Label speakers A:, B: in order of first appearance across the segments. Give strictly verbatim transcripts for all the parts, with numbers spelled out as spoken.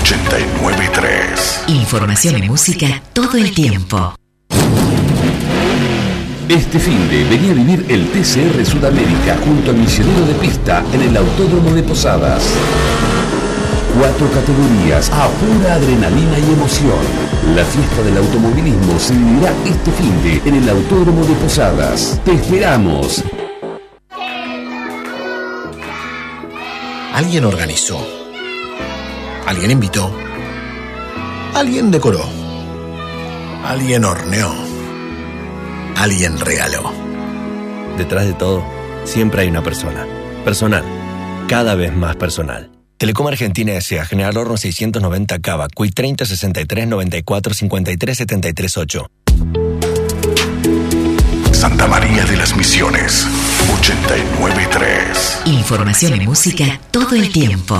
A: ochenta y nueve punto tres.
B: Información y música todo el tiempo.
C: Este finde venía a vivir el T C R Sudamérica junto al misionero de pista en el Autódromo de Posadas. Cuatro categorías a pura adrenalina y emoción. La fiesta del automovilismo se vivirá este finde en el Autódromo de Posadas. ¡Te esperamos!
D: Alguien organizó. Alguien invitó. Alguien decoró. Alguien horneó. Alguien regaló.
E: Detrás de todo, siempre hay una persona. Personal. Cada vez más personal. Telecom Argentina S A. General Horno seiscientos noventa Cava. Cui treinta sesenta y tres noventa y cuatro cincuenta y tres setenta y tres ocho.
A: Santa María de las Misiones, ochenta y nueve punto tres.
B: Información y música todo el tiempo.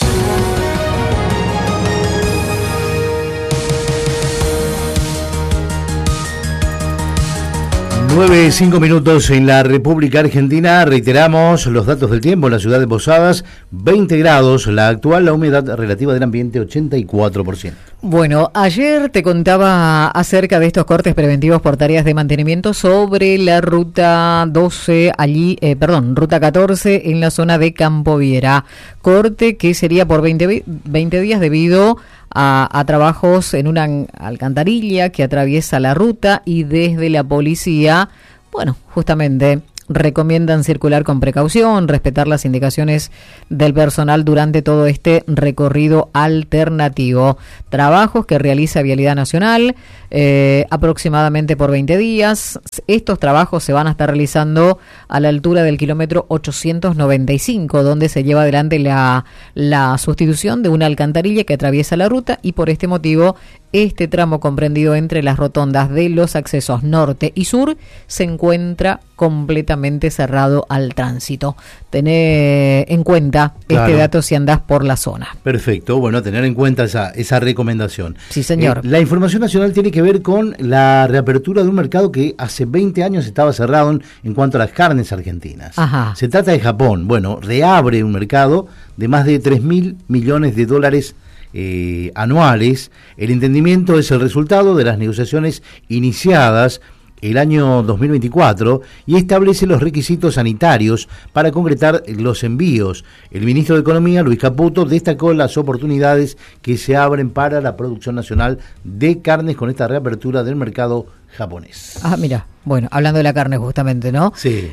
F: nueve, cinco minutos en la República Argentina. Reiteramos los datos del tiempo en la ciudad de Posadas: veinte grados, la actual, la humedad relativa del ambiente ochenta y cuatro por ciento.
G: Bueno, ayer te contaba acerca de estos cortes preventivos por tareas de mantenimiento sobre la ruta doce, allí, eh, perdón, ruta catorce en la zona de Campo Viera. Corte que sería por veinte, veinte días debido A, a trabajos en una alcantarilla que atraviesa la ruta, y desde la policía, bueno, justamente recomiendan circular con precaución, respetar las indicaciones del personal durante todo este recorrido alternativo. Trabajos que realiza Vialidad Nacional eh, aproximadamente por veinte días. Estos trabajos se van a estar realizando a la altura del kilómetro ochocientos noventa y cinco, donde se lleva adelante la, la sustitución de una alcantarilla que atraviesa la ruta, y por este motivo este tramo comprendido entre las rotondas de los accesos norte y sur se encuentra completamente cerrado al tránsito. Tené en cuenta
F: Claro.
G: este dato si andás por la zona.
F: Perfecto, bueno, tener en cuenta esa, esa recomendación.
G: Sí, señor.
F: Eh, la información nacional tiene que ver con la reapertura de un mercado que hace veinte años estaba cerrado en, en cuanto a las carnes argentinas.
G: Ajá.
F: Se trata de Japón. Bueno, reabre un mercado de más de tres mil millones de dólares eh, anuales. El entendimiento es el resultado de las negociaciones iniciadas el año dos mil veinticuatro y establece los requisitos sanitarios para concretar los envíos. El ministro de Economía, Luis Caputo, destacó las oportunidades que se abren para la producción nacional de carnes con esta reapertura del mercado japonés.
G: Ah, mira, bueno, hablando de la carne justamente, ¿no?
F: Sí.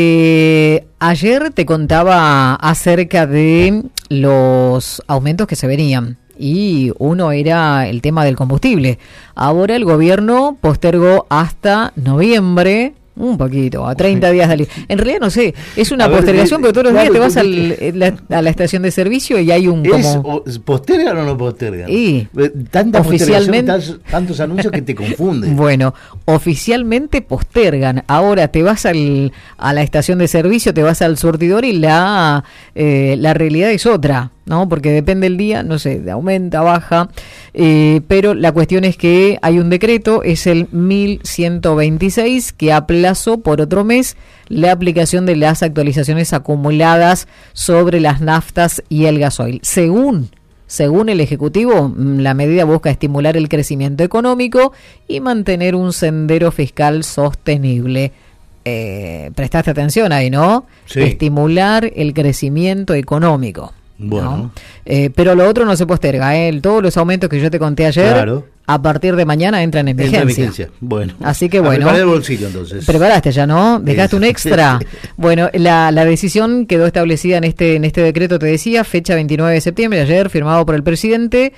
G: Eh, ayer te contaba acerca de los aumentos que se venían. Y uno era el tema del combustible. Ahora el gobierno postergó hasta noviembre, un poquito, a treinta días de ali- En realidad no sé, es una
F: A ver,
G: postergación,
F: eh,
G: pero todos los
F: claro,
G: días te vas
F: porque-
G: al, la, a la estación de servicio y hay un
F: ¿Es,
G: como...
F: o, ¿Postergan o no postergan?
G: Y,
F: Eh, Tanta
G: oficialmente-
F: postergación, tantos, tantos anuncios que te confunden.
G: Bueno, oficialmente postergan. Ahora te vas al, a la estación de servicio, te vas al surtidor y la, eh, la realidad es otra, ¿no? Porque depende del día, no sé, de aumenta, baja, eh, pero la cuestión es que hay un decreto, es el mil ciento veintiséis, que aplazó por otro mes la aplicación de las actualizaciones acumuladas sobre las naftas y el gasoil. Según Según el Ejecutivo, la medida busca estimular el crecimiento económico y mantener un sendero fiscal sostenible. Eh, prestaste atención ahí, ¿no?
F: Sí.
G: Estimular el crecimiento económico.
F: Bueno.
G: ¿no? Eh, pero lo otro no se posterga, ¿eh? Todos los aumentos que yo te conté ayer,
F: Claro.
G: a partir de mañana entran en
F: Entra en
G: vigencia.
F: vigencia. Bueno.
G: Así que
F: A
G: bueno.
F: preparar el bolsillo entonces.
G: Preparaste ya, ¿no? Dejaste
F: Eso.
G: un extra. Bueno, la, la decisión quedó establecida en este en este decreto, te decía, fecha veintinueve de septiembre, ayer, firmado por el presidente,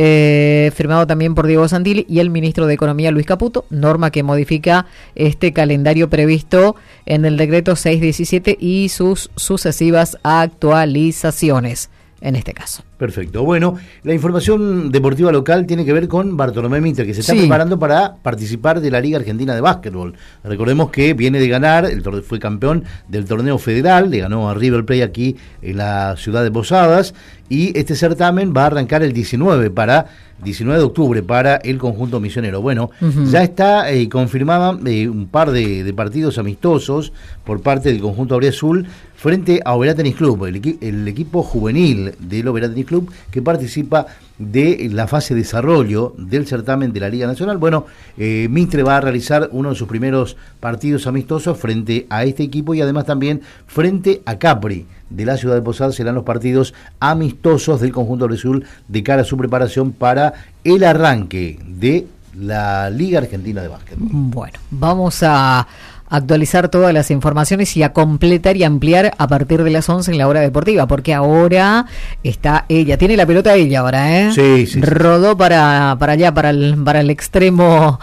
G: eh, firmado también por Diego Santilli y el ministro de Economía, Luis Caputo, norma que modifica este calendario previsto en el decreto seiscientos diecisiete y sus sucesivas actualizaciones, en este caso.
F: Perfecto. Bueno, la información deportiva local tiene que ver con Bartolomé Mitre, que se está
G: Sí.
F: preparando para participar de la Liga Argentina de Básquetbol. Recordemos que viene de ganar, el tor- fue campeón del torneo federal, le ganó a River Plate aquí en la ciudad de Posadas, y este certamen va a arrancar el diecinueve para diecinueve de octubre para el conjunto misionero. Bueno,
G: Ujú.
F: ya está eh, confirmada eh, un par de, de partidos amistosos por parte del conjunto auriazul frente a Oberá Tenis Club, el, equi- el equipo juvenil del Oberá Tenis Club que participa de la fase de desarrollo del certamen de la Liga Nacional. Bueno, eh, Mitre va a realizar uno de sus primeros partidos amistosos frente a este equipo y además también frente a Capri de la ciudad de Posadas. Serán los partidos amistosos del conjunto azul de cara a su preparación para el arranque de la Liga Argentina de Básquetbol.
G: Bueno, vamos a actualizar todas las informaciones y a completar y ampliar a partir de las once en la hora deportiva, porque ahora está ella, tiene la pelota ella ahora, ¿eh?
F: Sí, sí.
G: Rodó para, para allá, para el, para el extremo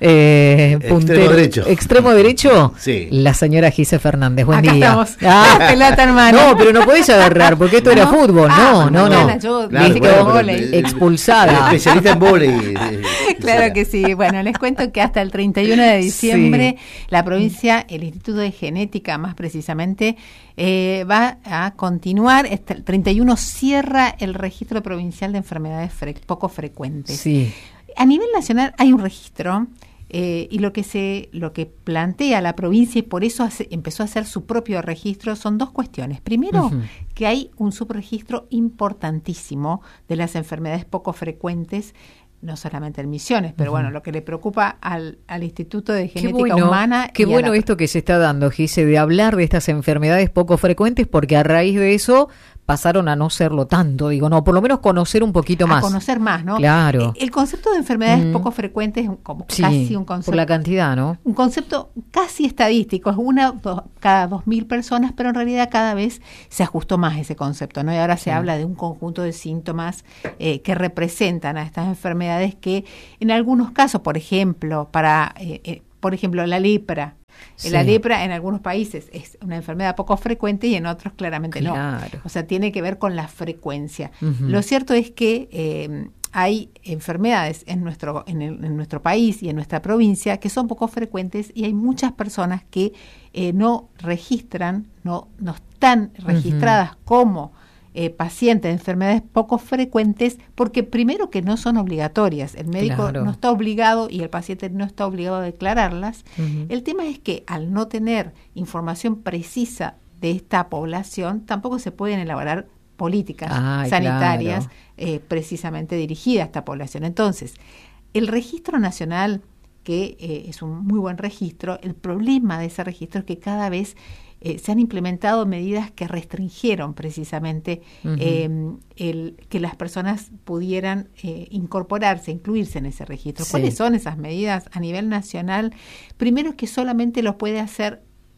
G: eh,
F: Extremo
G: puntero.
F: derecho.
G: ¿Extremo derecho?
F: Sí.
G: La señora Gise Fernández, buen
H: Acá
G: día.
H: estamos.
G: Ah,
H: Pelota en mano.
G: no, pero no podés agarrar, porque esto era
H: ¿No?
G: fútbol,
H: Ah,
G: no, no, no.
H: bueno, yo
F: Claro,
H: dije que
F: bueno,
H: vos
F: pero
H: volei.
F: el-
G: Expulsada.
F: El especialista en vóley. eh,
H: Claro
F: Sara.
H: que sí. Bueno, les cuento que hasta el treinta y uno de diciembre la provincia, el Instituto de Genética más precisamente, eh, va a continuar. Hasta el treinta y uno cierra el registro provincial de enfermedades fre- poco frecuentes.
G: Sí.
H: A nivel nacional hay un registro eh, y lo que se lo que plantea la provincia y por eso hace, empezó a hacer su propio registro son dos cuestiones. Primero,
G: Ujú.
H: que hay un subregistro importantísimo de las enfermedades poco frecuentes, no solamente en Misiones, pero
G: Ujú.
H: bueno, lo que le preocupa al, al Instituto de
G: Qué
H: Genética
G: bueno,
H: Humana.
G: qué
H: y a
G: bueno
H: la-
G: esto que se está dando, Gise, de hablar de estas enfermedades poco frecuentes, porque a raíz de eso pasaron a no serlo tanto, digo, no, por lo menos conocer un poquito
H: a
G: más.
H: conocer más, ¿no?
G: Claro.
H: El, el concepto de enfermedades
G: Mm.
H: poco frecuentes es un- como
G: Sí,
H: casi un concepto.
G: por la cantidad, ¿no?
H: Un concepto casi estadístico, es una do- cada dos mil personas, pero en realidad cada vez se ajustó más ese concepto, ¿no? Y ahora se
G: Sí.
H: habla de un conjunto de síntomas eh, que representan a estas enfermedades que en algunos casos, por ejemplo, para, eh, eh, por ejemplo, la lepra.
G: Sí.
H: La lepra en algunos países es una enfermedad poco frecuente y en otros claramente
G: Claro.
H: no. O sea, tiene que ver con la frecuencia.
G: Ujú.
H: Lo cierto es que eh, hay enfermedades en nuestro, en, el- en nuestro país y en nuestra provincia que son poco frecuentes y hay muchas personas que eh, no registran, no, no están registradas como eh, pacientes de enfermedades poco frecuentes porque primero que no son obligatorias. El médico
G: Claro.
H: no está obligado y el paciente no está obligado a declararlas.
G: Ujú.
H: El tema es que al no tener información precisa de esta población, tampoco se pueden elaborar políticas
G: Ay,
H: sanitarias
G: claro.
H: eh, precisamente dirigidas a esta población. Entonces, el registro nacional, que eh, es un muy buen registro, el problema de ese registro es que cada vez eh, se han implementado medidas que restringieron precisamente
G: Ujú.
H: eh, el que las personas pudieran eh, incorporarse, incluirse en ese registro.
G: Sí.
H: ¿Cuáles son esas medidas a nivel nacional? Primero que solamente lo puede hacer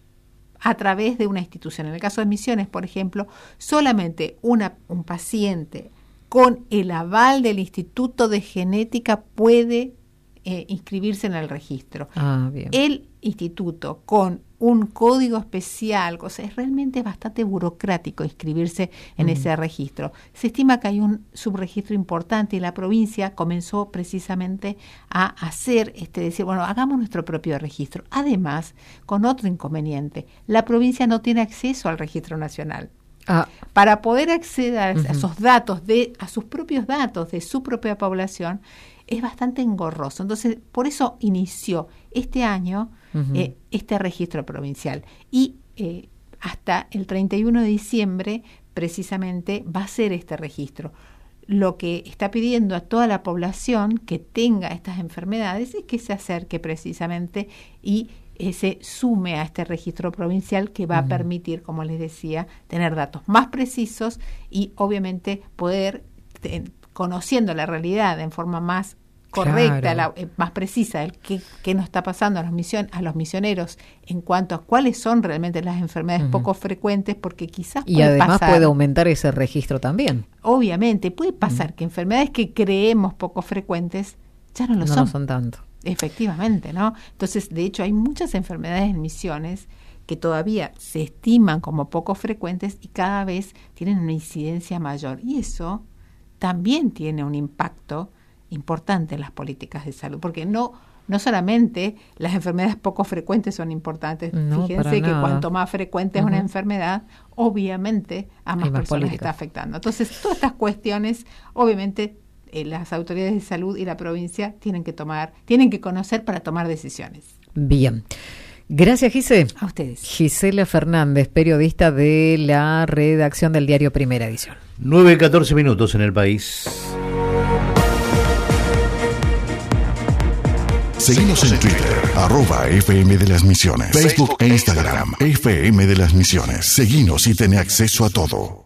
H: a través de una institución. En el caso de Misiones, por ejemplo, solamente una, un paciente con el aval del Instituto de Genética puede eh, inscribirse en el registro.
G: Ah, bien.
H: El instituto con un código especial, cosa, es realmente bastante burocrático inscribirse en
G: Mm.
H: ese registro. Se estima que hay un subregistro importante y la provincia comenzó precisamente a hacer, este, decir, bueno, hagamos nuestro propio registro. Además, con otro inconveniente, la provincia no tiene acceso al registro nacional.
G: Ah,
H: Para poder acceder a,
G: Ujú.
H: a esos datos, de, a sus propios datos de su propia población, es bastante engorroso. Entonces, por eso inició este año
G: Ujú.
H: eh, este registro provincial. Y eh, hasta el treinta y uno de diciembre, precisamente, va a ser este registro. Lo que está pidiendo a toda la población que tenga estas enfermedades es que se acerque precisamente y eh, se sume a este registro provincial que va
G: Ujú.
H: a permitir, como les decía, tener datos más precisos y obviamente poder, te- conociendo la realidad en forma más correcta,
G: Claro.
H: la, eh, más precisa, el qué, qué nos está pasando a los, mision, a los misioneros en cuanto a cuáles son realmente las enfermedades
G: Ujú.
H: poco frecuentes, porque quizás
G: y
H: puede
G: además
H: pasar,
G: puede aumentar ese registro también.
H: obviamente, puede pasar que enfermedades que creemos poco frecuentes ya no lo
G: no
H: son.
G: lo son tanto.
H: Efectivamente, ¿no? Entonces, de hecho, hay muchas enfermedades en Misiones que todavía se estiman como poco frecuentes y cada vez tienen una incidencia mayor. Y eso también tiene un impacto importante en las políticas de salud, porque no no solamente las enfermedades poco frecuentes son importantes.
G: No,
H: Fíjense
G: para
H: que
G: nada.
H: cuanto más frecuente es una
G: Ujú.
H: enfermedad, obviamente a más
G: Hay más
H: personas
G: políticas.
H: está afectando. Entonces, todas estas cuestiones, obviamente, eh, las autoridades de salud y la provincia tienen que tomar, tienen que conocer para tomar decisiones.
G: Bien. Gracias, Gise.
H: A ustedes.
G: Gisela Fernández, periodista de la redacción del diario Primera Edición.
F: nueve y catorce minutos en el país.
A: Seguimos en Twitter, arroba F M de las Misiones, Facebook e Instagram, F M de las Misiones. Seguinos y ten acceso a todo.